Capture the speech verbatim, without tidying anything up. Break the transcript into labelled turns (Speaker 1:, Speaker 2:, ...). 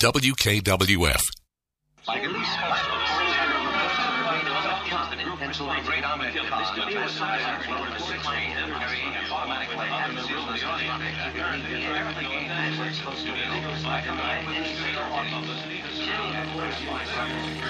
Speaker 1: W K W F.
Speaker 2: Like at least Pennsylvania, great Ahmed Khan, carrying a automatic weapon.